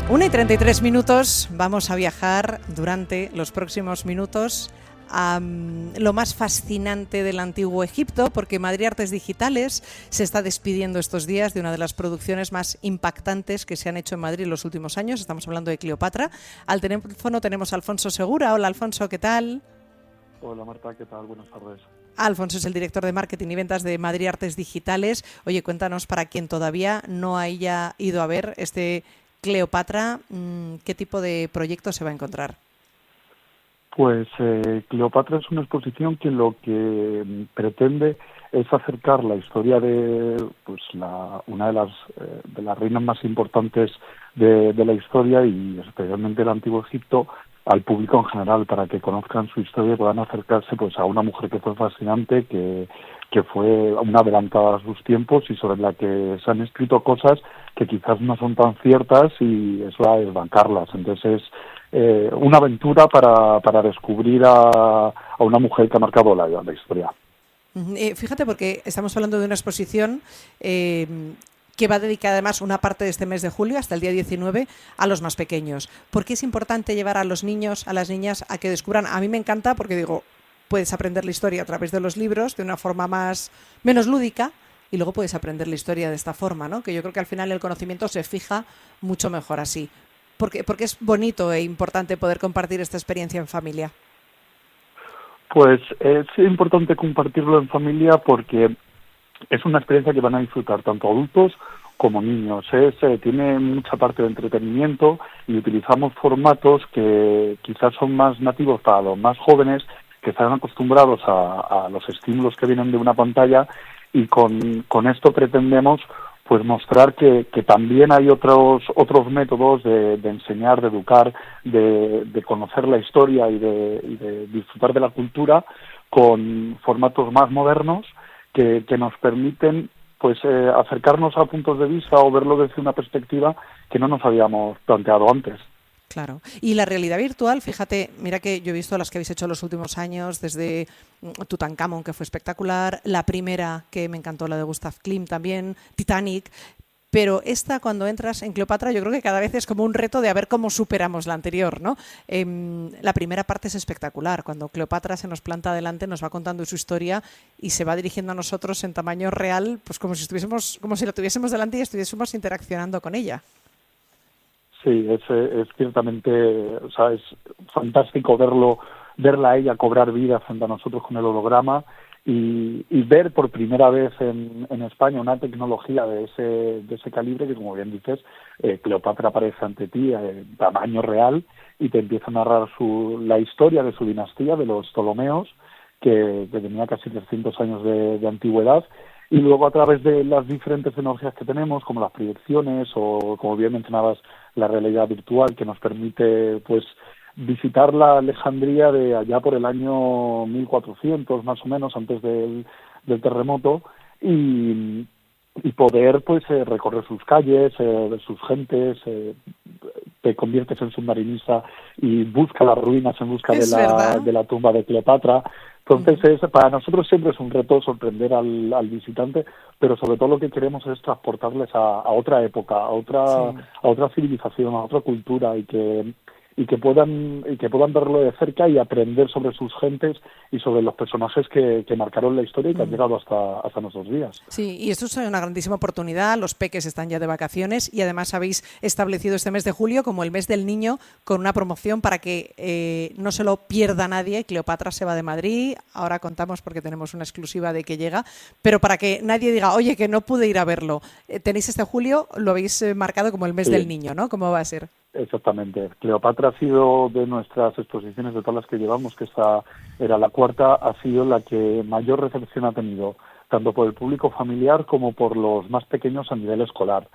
1:33, vamos a viajar durante los próximos minutos a lo más fascinante del antiguo Egipto, porque Madrid Artes Digitales se está despidiendo estos días de una de las producciones más impactantes que se han hecho en Madrid en los últimos años. Estamos hablando de Cleopatra. Al teléfono tenemos a Alfonso Segura. Hola, Alfonso, ¿qué tal? Hola, Marta, ¿qué tal? Buenas tardes. Alfonso es el director de marketing y ventas de Madrid Artes Digitales. Oye, cuéntanos, para quien todavía no haya ido a ver este Cleopatra, ¿qué tipo de proyecto se va a encontrar? Pues Cleopatra es una exposición que lo que pretende es acercar la historia de una de las reinas más importantes de la historia, y especialmente del Antiguo Egipto, al público en general, para que conozcan su historia y puedan acercarse pues a una mujer que fue fascinante, que fue una adelantada a sus tiempos y sobre la que se han escrito cosas que quizás no son tan ciertas, y eso a desbancarlas. Entonces es una aventura para descubrir a una mujer que ha marcado la historia. Fíjate, porque estamos hablando de una exposición que va a dedicar además una parte de este mes de julio, hasta el día 19, a los más pequeños. ¿Por qué es importante llevar a los niños, a las niñas, a que descubran? A mí me encanta porque digo, puedes aprender la historia a través de los libros de una forma menos lúdica, y luego puedes aprender la historia de esta forma, ¿no? Que yo creo que al final el conocimiento se fija mucho mejor así. Porque es bonito e importante poder compartir esta experiencia en familia. Pues es importante compartirlo en familia porque es una experiencia que van a disfrutar tanto adultos como niños. Tiene mucha parte de entretenimiento y utilizamos formatos que quizás son más nativos para los más jóvenes, que están acostumbrados a los estímulos que vienen de una pantalla, y con esto pretendemos pues mostrar que también hay otros métodos de enseñar, de educar, de conocer la historia y de disfrutar de la cultura, con formatos más modernos que nos permiten pues acercarnos a puntos de vista o verlo desde una perspectiva que no nos habíamos planteado antes. Claro. Y la realidad virtual, fíjate, mira que yo he visto las que habéis hecho en los últimos años, desde Tutankamón, que fue espectacular, la primera, que me encantó, la de Gustav Klimt también, Titanic, pero esta, cuando entras en Cleopatra, yo creo que cada vez es como un reto de a ver cómo superamos la anterior, ¿no? La primera parte es espectacular, cuando Cleopatra se nos planta adelante, nos va contando su historia y se va dirigiendo a nosotros en tamaño real, pues como si la tuviésemos delante y estuviésemos interaccionando con ella. Sí, es ciertamente, o sea, es fantástico verla a ella cobrar vida frente a nosotros con el holograma, y ver por primera vez en España una tecnología de ese calibre, que, como bien dices, Cleopatra aparece ante ti en tamaño real y te empieza a narrar la historia de su dinastía, de los Ptolomeos, que tenía casi 300 años de antigüedad. Y luego, a través de las diferentes tecnologías que tenemos, como las proyecciones o, como bien mencionabas, la realidad virtual, que nos permite pues visitar la Alejandría de allá por el año 1400, más o menos, antes del terremoto, y poder pues recorrer sus calles, ver sus gentes, te conviertes en submarinista y busca las ruinas en busca de la tumba de Cleopatra. Entonces, para nosotros siempre es un reto sorprender al visitante, pero sobre todo lo que queremos es transportarles a otra época, a otra civilización, a otra cultura, y que puedan verlo de cerca y aprender sobre sus gentes y sobre los personajes que marcaron la historia y que han llegado hasta nuestros días. Sí, y esto es una grandísima oportunidad. Los peques están ya de vacaciones y además habéis establecido este mes de julio como el mes del niño, con una promoción para que no se lo pierda nadie. Cleopatra se va de Madrid, ahora contamos porque tenemos una exclusiva de que llega, pero para que nadie diga, oye, que no pude ir a verlo. Tenéis este julio, lo habéis marcado como el mes del niño, ¿no? ¿Cómo va a ser? Exactamente. Cleopatra ha sido, de nuestras exposiciones, de todas las que llevamos, que esta era la cuarta, ha sido la que mayor recepción ha tenido, tanto por el público familiar como por los más pequeños a nivel escolar.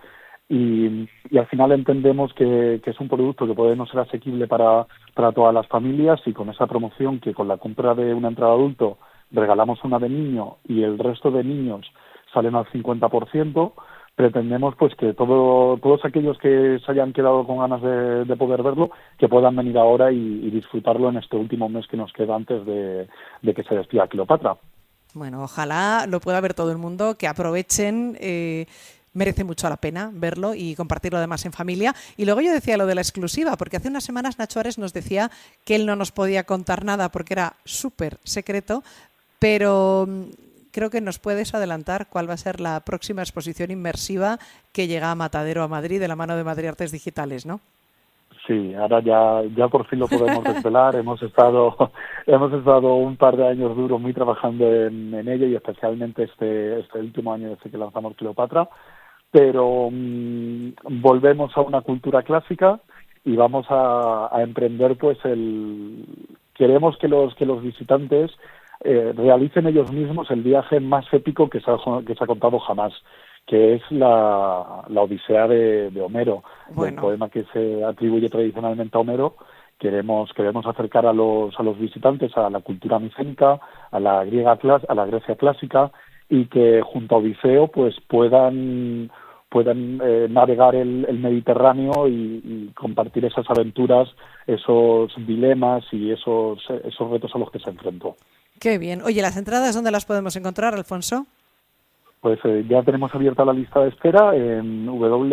Y al final entendemos que es un producto que puede no ser asequible para todas las familias, y con esa promoción, que con la compra de una entrada adulto regalamos una de niño y el resto de niños salen al 50%, pretendemos pues que todos aquellos que se hayan quedado con ganas de poder verlo, que puedan venir ahora y disfrutarlo en este último mes que nos queda antes de que se despida Cleopatra. Bueno, ojalá lo pueda ver todo el mundo, que aprovechen merece mucho la pena verlo y compartirlo además en familia. Y luego yo decía lo de la exclusiva, porque hace unas semanas Nacho Ares nos decía que él no nos podía contar nada porque era súper secreto, pero creo que nos puedes adelantar cuál va a ser la próxima exposición inmersiva que llega a Matadero, a Madrid, de la mano de Madrid Artes Digitales, ¿no? Sí, ahora ya por fin lo podemos desvelar. Hemos estado un par de años duros muy trabajando en ello, y especialmente este último año desde que lanzamos Cleopatra. Pero volvemos a una cultura clásica y vamos a emprender, pues queremos que los visitantes realicen ellos mismos el viaje más épico que se ha contado jamás, que es la Odisea de Homero, del poema que se atribuye tradicionalmente a Homero. Queremos acercar a los visitantes a la cultura micénica, a la Grecia clásica, y que junto a Odiseo pues puedan navegar el Mediterráneo y compartir esas aventuras, esos dilemas y esos retos a los que se enfrentó. Qué bien. Oye, ¿las entradas dónde las podemos encontrar, Alfonso? Pues ya tenemos abierta la lista de espera en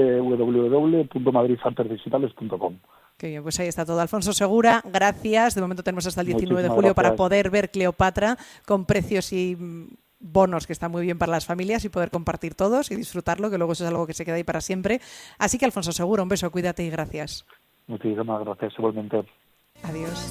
www.madridartesdigitales.com. Qué bien, pues ahí está todo. Alfonso Segura, gracias. De momento tenemos hasta el 19 de julio Muchísimas para gracias. poder ver Cleopatra con precios y bonos que están muy bien para las familias y poder compartir todos y disfrutarlo, que luego eso es algo que se queda ahí para siempre. Así que, Alfonso Segura, un beso, cuídate y gracias. Muchísimas gracias igualmente. Adiós.